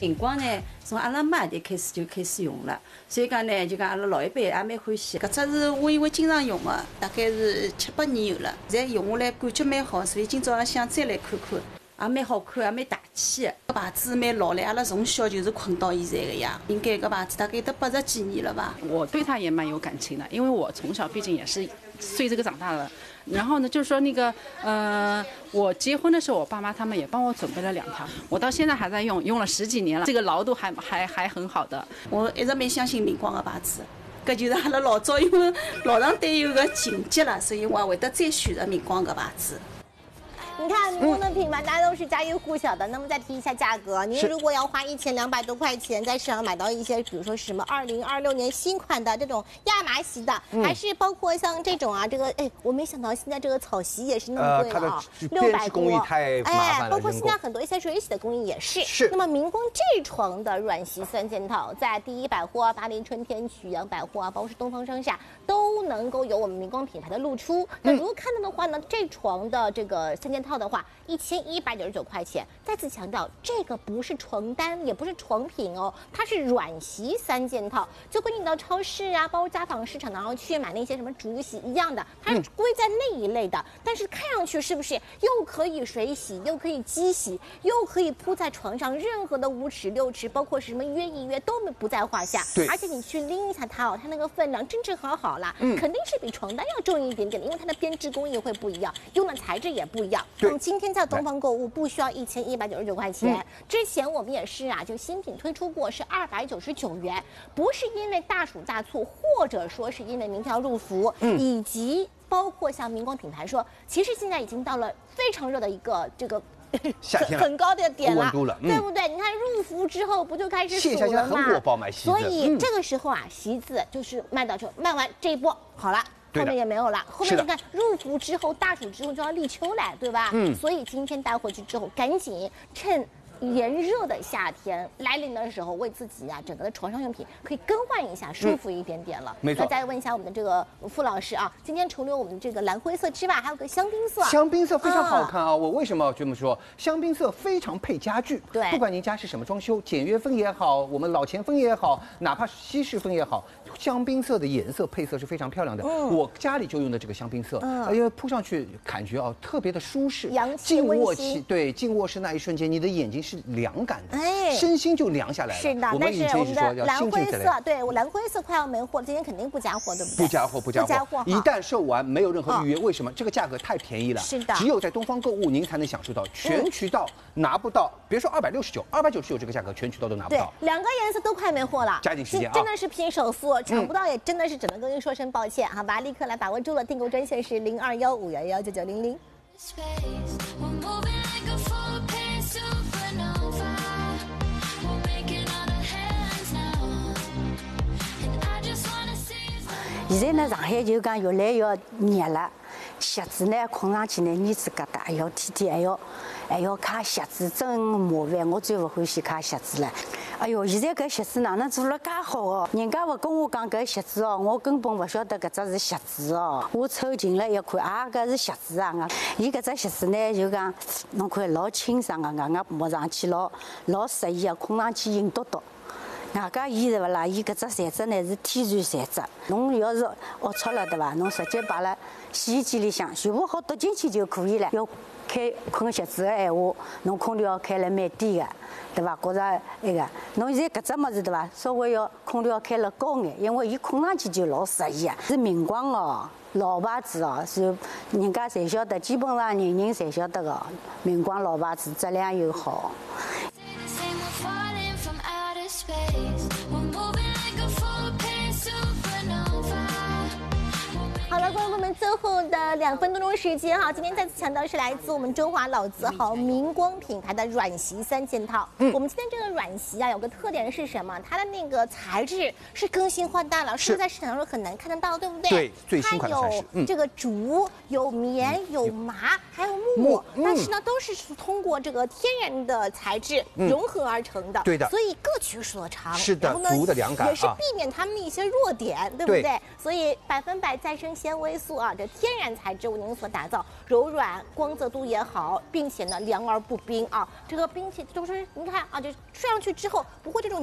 明光呢，从阿拉妈代就开始用了，所以讲呢，就讲阿拉老一辈也蛮欢喜。搿只是我因为经常用的，大概是7、8年有了，现在用下来感觉蛮好，所以今朝也想再来看看。也蛮好看，也蛮大气的。搿牌子蛮老了，阿拉从小就是困到现在的呀。应该搿牌子大概得80几年了吧。 我对它也蛮有感情的，因为我从小毕竟也是随这个长大的。然后呢，就是说那个我结婚的时候，我爸妈他们也帮我准备了2条，我到现在还在用，用了10几年了，这个牢度还很好的。 我一直蛮相信明光的牌子。搿就是阿拉老早因为老上对有个情节了，所以我也会得再选择明光搿牌子。 你看，明光的品牌大家都是家喻户晓的。那么再提一下价格，您如果要花1200多块钱在市场买到一些，比如说是什么2026年新款的这种亚麻席的，还是包括像这种啊，这个我没想到现在这个草席也是那么贵了啊，600 工艺太麻烦了。 包括现在很多一些水洗的工艺也是。是。那么明光这床的软席3件套，在第一百货、巴黎春天、曲阳百货啊，包括是东方商厦都能够有我们明光品牌的露出。那如果看到的话呢，这床的这个3件套的话，1199块钱。再次强调，这个不是床单，也不是床品哦，它是软席3件套，就跟你到超市啊，包括家纺市场，然后去买那些什么竹席一样的，它是归在那一类的。但是看上去是不是又可以水洗，又可以机洗，又可以铺在床上，任何的5尺、6尺，包括什么约一约都不在话下。对，而且你去拎一下它哦，它那个分量正正好好啦，肯定是比床单要重一点点的，因为它的编织工艺会不一样，用的材质也不一样。那么今天在东方购物不需要1199块钱，之前我们也是啊，就新品推出过是299元，不是因为大暑大促，或者说是因为明条入伏，以及包括像明光品牌说，其实现在已经到了非常热的一个这个。很高的点了，对不对？你看入伏之后不就开始暑了吗？ 很火爆买席子， 所以这个时候啊，席子就是卖完这一波好了。后面也没有了，后面你看入伏之后，大暑之后就要立秋了，对吧？所以今天带回去之后，赶紧趁炎热的夏天来临的时候，为自己啊整个的床上用品可以更换一下，舒服一点点了。 没错。 那再问一下我们的这个傅老师啊，今天除了我们这个蓝灰色之外，还有个香槟色。 香槟色非常好看啊！我为什么要这么说？香槟色非常配家具。 对。 不管您家是什么装修，简约风也好，我们老前风也好，哪怕是西式风也好，香槟色的颜色配色是非常漂亮的。我家里就用的这个香槟色，因为铺上去感觉啊特别的舒适。进卧期，对，进卧室那一瞬间，你的眼睛是凉感的，身心就凉下来了。 是的，但是我们的蓝灰色，对，我蓝灰色快要没货，今天肯定不加货，对不对？ 不加货。一旦售完，没有任何预约，为什么？这个价格太便宜了。 是的， 只有在东方购物您才能享受到，全渠道拿不到。别说299这个价格，全渠道都拿不到。 对，2个颜色都快没货了， 加紧时间啊！ 真的是拼手速，抢不到也真的是只能跟您说声抱歉，好吧？立刻来把握住了，订购专线是0215119900。 现在呢，上海就讲越来越热了，鞋子呢困上去呢，黏子疙瘩，还要天天还要擦鞋子，真麻烦。我最不欢喜擦鞋子了。哎哟，现在搿鞋子哪能做了介好哦？人家勿跟我讲搿鞋子哦，我根本勿晓得搿只是鞋子哦。我凑近了一看，啊，搿是鞋子啊！伊搿只鞋子呢，就讲侬看老清爽个，摸上去老适意个，困上去硬嘟嘟。外加伊是勿啦？伊搿只材质呢是天然材质，侬要是龌龊了对伐？侬直接摆辣洗衣机里向，全部好倒进去就可以了。要开困鞋子个闲话，侬空调开了蛮低个，对伐？觉着那个，侬现在搿只物事对伐？稍微要空调开了高眼，因为伊困上去就老适意个。是明光哦，老牌子哦，是人家侪晓得，基本上人人侪晓得个。明光老牌子，质量又好。 好了，观众朋友们，最后的2分多钟时间哈，今天再次强调是来自我们中华老字号明光品牌的软席3件套。我们今天这个软席啊，有个特点是什么？它的那个材质是更新换代了，是在市场上很难看得到，对不对？ 对，最新款的材质。 它有这个竹，有棉，有麻，还有木，但是呢，都是通过这个天然的材质融合而成的。 对的， 所以各取所长。 是的，足的凉感也是避免它们的一些弱点，对不对？所以100%再生纤维素啊，这天然材材质为您所打造，柔软、光泽度也好，并且呢凉而不冰啊。这个冰淇就是您看啊，就睡上去之后不会这种